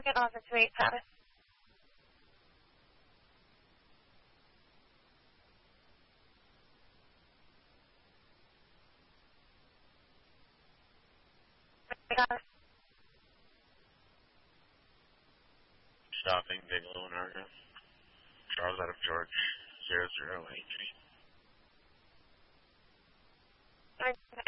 second officer to 8 Paris. Stopping Bigelow and Argo. Charles out of George 0083.